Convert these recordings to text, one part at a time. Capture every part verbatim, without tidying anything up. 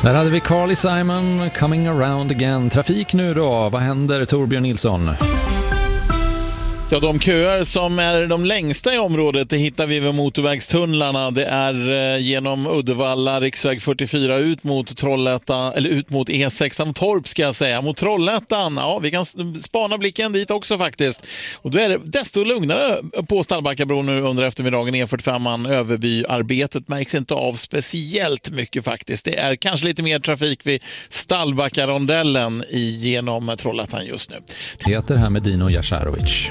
Där hade vi Carly Simon, Coming Around Again. Trafik nu då, vad händer Torbjörn Nilsson? Ja, de köer som är de längsta i området det hittar vi vid motorvägstunnlarna. Det är eh, genom Uddevalla, riksväg fyrtiofyra ut mot Trollhättan, eller ut mot E sex Torp ska jag säga. Mot Trollhättan, ja vi kan spana blicken dit också faktiskt. Och då är det desto lugnare på Stallbackabron nu under eftermiddagen. E fyrtiofem Överby-arbetet märks inte av speciellt mycket faktiskt. Det är kanske lite mer trafik vid Stallbackarondellen genom Trollhättan just nu. Det heter här med Dino Jasharovic.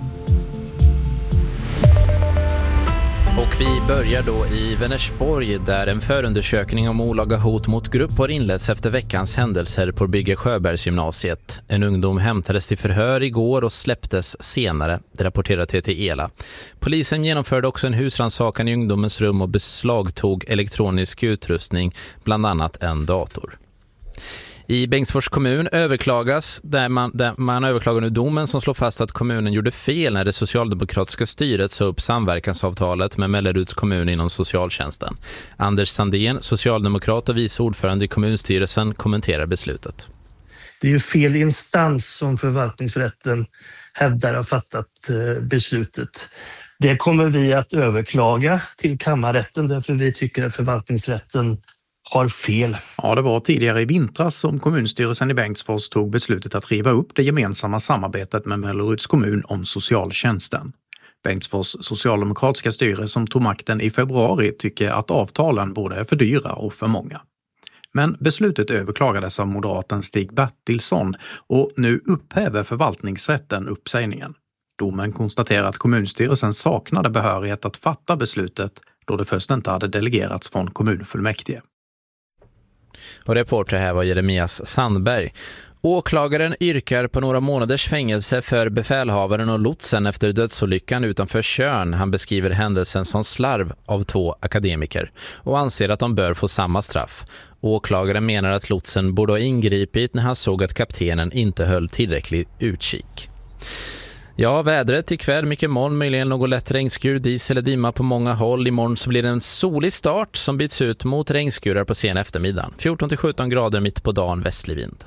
Och vi börjar då i Vänersborg där en förundersökning om olaga hot mot grupp har inletts efter veckans händelser på Birger Sjöbergsgymnasiet. En ungdom hämtades till förhör igår och släpptes senare, det rapporterar T T Ela. Polisen genomförde också en husrannsakan i ungdomens rum och beslagtog elektronisk utrustning, bland annat en dator. I Bengtsfors kommun överklagas, där man, där man överklagar nu domen som slår fast att kommunen gjorde fel när det socialdemokratiska styret sa upp samverkansavtalet med Melleruds kommun inom socialtjänsten. Anders Sandén, socialdemokrat och vice ordförande i kommunstyrelsen, kommenterar beslutet. Det är ju fel instans som förvaltningsrätten hävdar har fattat beslutet. Det kommer vi att överklaga till kammarrätten därför vi tycker att förvaltningsrätten har fel. Ja, det var tidigare i vintras som kommunstyrelsen i Bengtsfors tog beslutet att riva upp det gemensamma samarbetet med Melleruds kommun om socialtjänsten. Bengtsfors socialdemokratiska styre som tog makten i februari tycker att avtalen både är för dyra och för många. Men beslutet överklagades av moderaten Stig Bertilsson och nu upphäver förvaltningsrätten uppsägningen. Domen konstaterar att kommunstyrelsen saknade behörighet att fatta beslutet då det först inte hade delegerats från kommunfullmäktige. Och reporter här var Jeremias Sandberg. Åklagaren yrkar på några månaders fängelse för befälhavaren och lotsen efter dödsolyckan utanför Tjörn. Han beskriver händelsen som slarv av två akademiker och anser att de bör få samma straff. Åklagaren menar att lotsen borde ha ingripit när han såg att kaptenen inte höll tillräcklig utkik. Ja, vädret ikväll, mycket moln, möjligen något lätt regnskur, dis eller dimma på många håll. Imorgon så blir det en solig start som byts ut mot regnskurar på sen eftermiddagen. fjorton till sjutton grader mitt på dagen, västlig vind.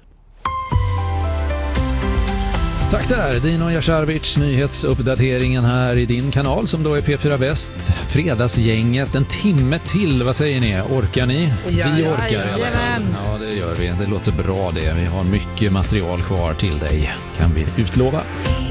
Tack där, Dino Jasharovic, nyhetsuppdateringen här i din kanal som då är P fyra Väst. Fredagsgänget, en timme till, vad säger ni? Orkar ni? Ja, vi orkar ja, i alla fall. Ja, det gör vi. Det låter bra det. Vi har mycket material kvar till dig, kan vi utlova.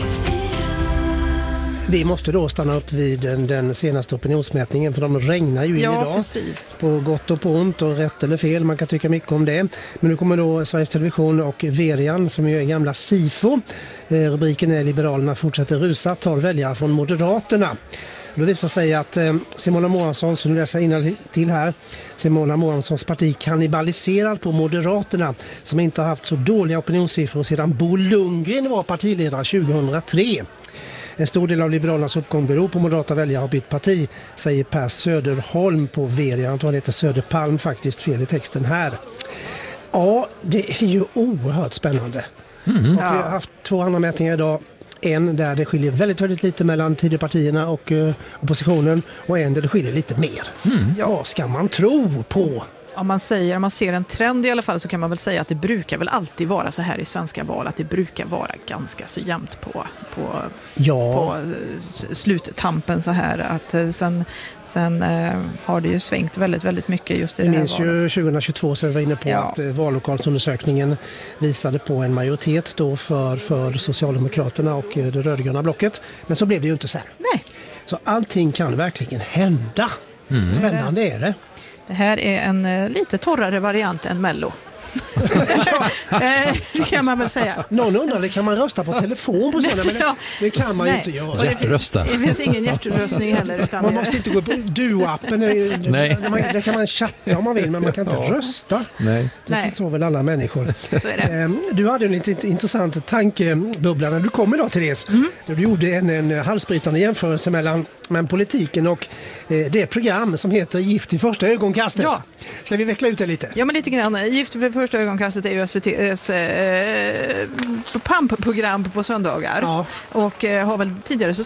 Vi måste då stanna upp vid den, den senaste opinionsmätningen för de regnar ju in ja, idag. Precis. På gott och på ont och rätt eller fel, man kan tycka mycket om det. Men nu kommer då Sveriges Television och Verian som ju är gamla SIFO. Eh, rubriken är Liberalerna fortsätter rusa, tar väljare från Moderaterna. Då visar sig att eh, Simona Moransson, som du läser innan till här, Simona Moranssons parti kannibaliserad på Moderaterna som inte har haft så dåliga opinionssiffror sedan Bo Lundgren var partiledare tjugohundratre. En stor del av Liberalernas uppgång beror på moderata väljare har bytt parti, säger Per Söderholm på Verian. Jag tror han heter Söderpalm faktiskt, fel i texten här. Ja, det är ju oerhört spännande. Mm. Och vi har haft två andra mätningar idag. En där det skiljer väldigt, väldigt lite mellan Tidöpartierna och uh, oppositionen och en där det skiljer lite mer. Mm. Ja, vad ska man tro på? Om man säger, om man ser en trend i alla fall så kan man väl säga att det brukar väl alltid vara så här i svenska val att det brukar vara ganska så jämnt på, på, ja. på sluttampen så här att sen, sen eh, har det ju svängt väldigt, väldigt mycket just i det här valet. Jag minns ju tjugohundratjugotvå så jag var inne på ja. att eh, vallokalsundersökningen visade på en majoritet då för, för Socialdemokraterna och eh, det rödgröna blocket, men så blev det ju inte sen. Nej. Så allting kan verkligen hända. Mm. Spännande är det. Det här är en uh, lite torrare variant än Mello. Det kan man väl säga. Någon undrar, kan man rösta på telefon på sådana? Men det, det kan man Nej. ju inte göra. Hjärtrösta. Det finns ingen hjärtröstning heller. Utan man måste inte gå på Duo-appen. Nej. Där kan man chatta om man vill, men man kan inte ja. rösta. Nej. Det Nej. förstår väl alla människor. Så är det. Du hade en lite intressant tankebubbla när du kom idag, Therese. Mm. Du gjorde en, en halsbrytande jämförelse mellan, mellan politiken och eh, det program som heter Gift i första ögonkastet. Ja. Ska vi veckla ut det lite? Ja, men lite grann. Gift vid första ögonkastet är ju S V T:s eh, pampprogram på söndagar. Ja. Och eh, har väl tidigare så